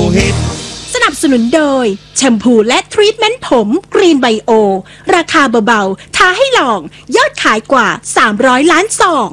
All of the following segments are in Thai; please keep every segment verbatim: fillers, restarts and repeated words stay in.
ฮิตสนับสนุนโดยแชมพูและทรีทเมนต์ผมกรีนไบโอราคาเบาๆท้าให้ลองยอดขายกว่าสามร้อยล้านซอง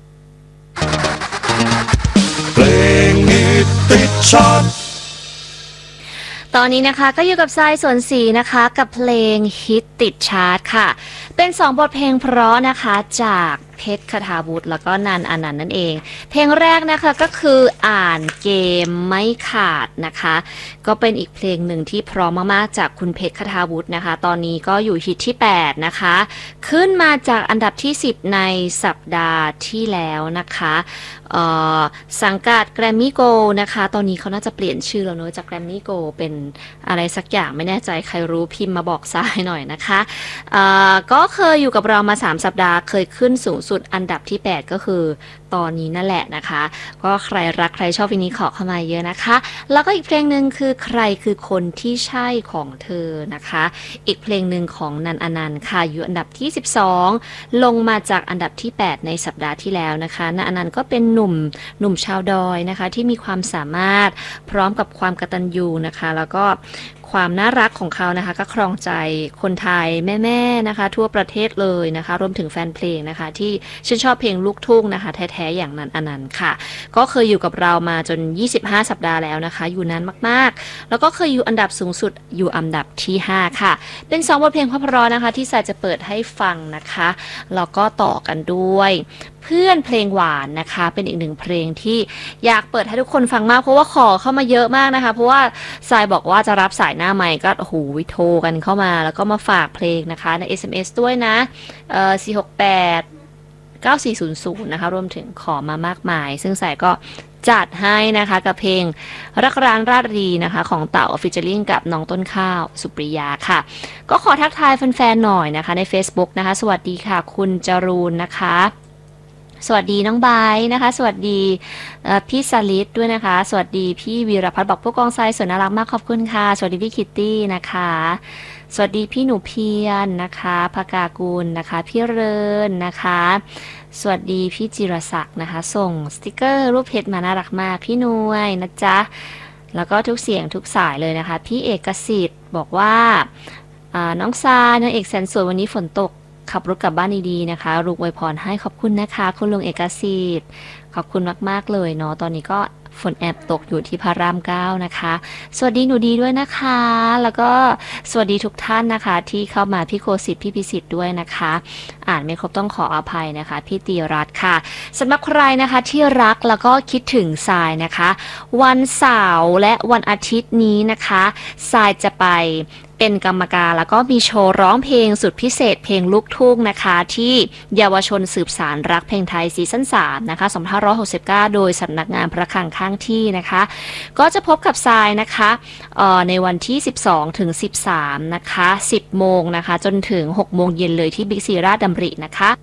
เพลงฮิตติดชาร์ตตอนนี้นะคะก็อยู่กับทรายสวนศรีนะคะกับเพลงฮิตติดชาร์ตค่ะเป็นสองบทเพลงเพราะนะคะจากเพชรคทาวุฒิแล้วก็นันอนันต์นั่นเองเพลงแรกนะคะก็คืออ่านเกมไม่ขาดนะคะก็เป็นอีกเพลงหนึ่งที่เพราะมากๆจากคุณเพชรคทาวุฒินะคะตอนนี้ก็อยู่ฮิตที่แปดนะคะขึ้นมาจากอันดับที่สิบในสัปดาห์ที่แล้วนะคะสังกัดแกรมมี่โกลนะคะตอนนี้เขาน่าจะเปลี่ยนชื่อแล้วเนอะจากแกรมมี่โกลเป็นอะไรสักอย่างไม่แน่ใจใครรู้พิมพ์มาบอกทรายหน่อยนะคะก็เคยอยู่กับเรามาสามสัปดาห์เคยขึ้นสูงสุดอันดับที่แปดก็คือตอนนี้นั่นแหละนะคะก็ใครรักใครชอบเพลงนี้ขอเข้ามาเยอะนะคะแล้วก็อีกเพลงหนึ่งคือใครคือคนที่ใช่ของเธอนะคะอีกเพลงหนึ่งของนันอนันต์ค่ะอยู่อันดับที่สิบสองลงมาจากอันดับที่แปดในสัปดาห์ที่แล้วนะคะนันอนันต์ก็เป็นหนุ่มหนุ่มชาวดอยนะคะที่มีความสามารถพร้อมกับความกตัญญูนะคะแล้วก็ความน่ารักของเขานะคะก็ครองใจคนไทยแม่ๆนะคะทั่วประเทศเลยนะคะรวมถึงแฟนเพลงนะคะที่ชื่นชอบเพลงลูกทุ่งนะคะแท้ๆอย่างนั้นอนันต์ค่ะก็เคยอยู่กับเรามาจนยี่สิบห้าสัปดาห์แล้วนะคะอยู่นานมากๆแล้วก็เคยอยู่อันดับสูงสุดอยู่อันดับที่ห้าค่ะเป็นสองบทเพลงเพราะๆนะคะที่สายจะเปิดให้ฟังนะคะแล้วก็ต่อกันด้วยเพื่อนเพลงหวานนะคะเป็นอีกหนึ่งเพลงที่อยากเปิดให้ทุกคนฟังมากเพราะว่าขอเข้ามาเยอะมากนะคะเพราะว่าทรายบอกว่าจะรับสายหน้าไมค์ก็โอ้โหโทรกันเข้ามาแล้วก็มาฝากเพลงนะคะใน เอส เอ็ม เอส ด้วยนะเอ่อสี่ หก แปด เก้า สี่ ศูนย์ ศูนย์นะคะรวมถึงขอมามากมายซึ่งสายก็จัดให้นะคะกับเพลงรักร้านราชดีนะคะของเต่าฟิชเชอริงกับน้องต้นข้าวสุปริยาค่ะก็ขอทักทายแฟนๆหน่อยนะคะใน Facebook นะคะสวัสดีค่ะคุณจรูนนะคะสวัสดีน้องไบร์นะคะสวัสดีพี่สลิดด้วยนะคะสวัสดีพี่วีรพัฒน์บอกผู้กองทรายสวยน่ารักมากขอบคุณค่ะสวัสดีพี่คิตตี้นะคะสวัสดีพี่หนูเพียรนะคะภกากุลนะคะพี่เรินนะคะสวัสดีพี่จิรศักดิ์นะคะส่งสติกเกอร์รูปเพชรมาน่ารักมากพี่นวยนะจ๊ะแล้วก็ทุกเสียงทุกสายเลยนะคะพี่เอกสิทธิ์บอกว่าน้องซานางเอกแสนสวยวันนี้ฝนตกขับรถกลับบ้านดีๆนะคะลูกอวยพรให้ขอบคุณนะคะคุณลุงเอกสิทธิ์ขอบคุณมากๆเลยเนาะตอนนี้ก็ฝนแอบตกอยู่ที่พระรามเก้านะคะสวัสดีหนูดีด้วยนะคะแล้วก็สวัสดีทุกท่านนะคะที่เข้ามาพี่โคสิทธิ์พี่พิสิทธิ์ด้วยนะคะอ่านไม่ครบต้องขออภัยนะคะพี่ตีรัตน์ค่ะสำหรับใครนะคะที่รักแล้วก็คิดถึงทรายนะคะวันเสาร์และวันอาทิตย์นี้นะคะทรายจะไปเป็นกรรมการแล้วก็มีโชว์ร้องเพลงสุดพิเศษเพลงลูกทุ่งนะคะที่เยาวชนสืบสารรักเพลงไทยซีซั่นสามนะคะสองพันห้าร้อยหกสิบเก้าโดยสำนักงานพระคลังข้างที่นะคะก็จะพบกับทรายนะคะในวันที่สิบสองถึงสิบสามนะคะสิบโมงนะคะจนถึงหกโมงเย็นเลยที่บิ๊กซีราชดำรินะคะ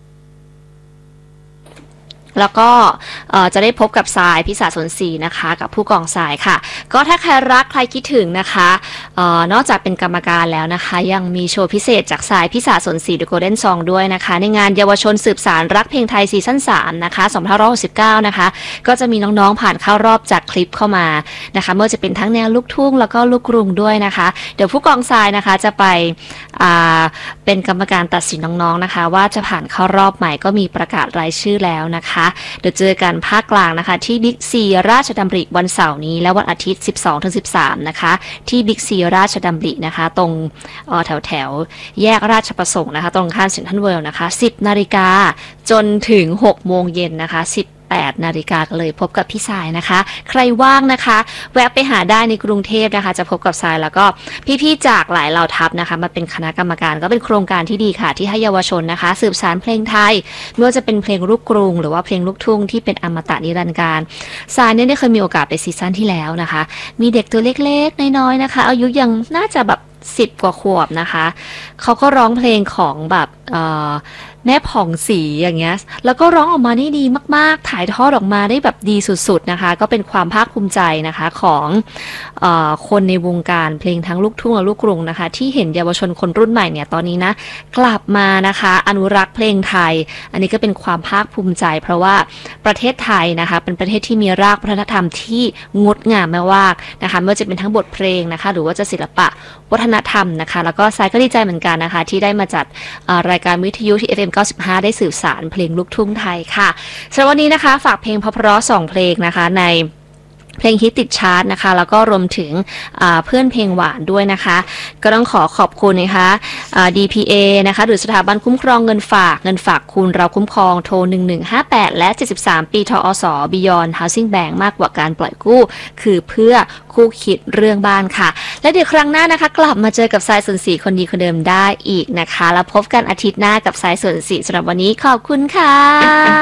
แล้วก็จะได้พบกับทรายพิศาสนศรีนะคะกับผู้กองทรายค่ะก็ถ้าใครรักใครคิดถึงนะคะออนอกจากเป็นกรรมการแล้วนะคะยังมีโชว์พิเศษจากทรายพิศาสนศรี The Golden Song ด้วยนะคะในงานเยาวชนสืบสารรักเพลงไทยซีซั่นสามนะคะสองพันห้าร้อยหกสิบเก้านะคะก็จะมีน้องๆผ่านเข้ารอบจากคลิปเข้ามานะคะไม่ว่าจะเป็นทั้งแนวลูกทุ่งแล้วก็ลูกกรุงด้วยนะคะเดี๋ยวผู้กองทรายนะคะจะไปเป็นกรรมการตัดสินน้องๆนะคะว่าจะผ่านเข้ารอบใหม่ก็มีประกาศรายชื่อแล้วนะคะเดี๋ยวเจอกันภาคกลางนะคะที่บิ๊กซีราชดำริวันเสาร์นี้และวันอาทิตย์ สิบสองถึงสิบสาม นะคะที่บิ๊กซีราชดำรินะคะตรงแถวแถวแยกราชประสงค์นะคะตรงข้ามเซ็นทรัลเวิลด์นะคะสิบนาฬิกาจนถึงหกโมงเย็นนะคะสิบแปดนาฬิกาเลยพบกับพี่ทรายนะคะใครว่างนะคะแวะไปหาได้ในกรุงเทพนะคะจะพบกับทรายแล้วก็พี่ๆจากหลายเหล่าทัพนะคะมาเป็นคณะกรรมการก็เป็นโครงการที่ดีค่ะที่ให้เยาวชนนะคะสืบสานเพลงไทยไม่ว่าจะเป็นเพลงลูกกรุงหรือว่าเพลงลูกทุ่งที่เป็นอมตะนิรันดร์การทรายเนี่ยได้เคยมีโอกาสไปซีซั่นที่แล้วนะคะมีเด็กตัวเล็กๆน้อยๆนะคะอายุยังน่าจะแบบสิบกว่าขวบนะคะเขาก็ร้องเพลงของแบบแม่ผ่องศรีอย่างเงี้ยแล้วก็ร้องออกมาได้ดีมากๆถ่ายทอดออกมาได้แบบดีสุดๆนะคะก็เป็นความภาคภูมิใจนะคะของเอ่อคนในวงการเพลงทั้งลูกทุ่งและลูกกรุงนะคะที่เห็นเยาวชนคนรุ่นใหม่เนี่ยตอนนี้นะกลับมานะคะอนุรักษ์เพลงไทยอันนี้ก็เป็นความภาคภูมิใจเพราะว่าประเทศไทยนะคะเป็นประเทศที่มีรากวัฒนธรรมที่งดงามมากๆนะคะไม่ว่าจะเป็นทั้งบทเพลงนะคะหรือว่าจะศิลปะวัฒนธรรมนะคะแล้วก็ทรายก็ดีใจเหมือนกันนะคะที่ได้มาจัดรายการวิทยุที่ เอฟ เอ็ม เก้าสิบห้า ได้สื่อสารเพลงลูกทุ่งไทยค่ะสำหรับวันนี้นะคะฝากเพลงเพราะๆสองเพลงนะคะในเพลงฮิตติดชาร์ตนะคะแล้วก็รวมถึงเพื่อนเพลงหวานด้วยนะคะก็ต้องขอขอบคุณนะคะ ดี พี เอ นะคะหรือสถาบันคุ้มครองเงินฝากเงินฝากคุณเราคุ้มครองโทรหนึ่งหนึ่งห้าแปดและเจ็ดสิบสามปีทอส Beyond Housing Bank มากกว่าการปล่อยกู้คือเพื่อคู่คิดเรื่องบ้านค่ะและเดี๋ยวครั้งหน้านะคะกลับมาเจอกับสายส่วนสีคนดีคนเดิมได้อีกนะคะแล้วพบกันอาทิตย์หน้ากับสายส่วนสีสำหรับวันนี้ขอบคุณค่ะ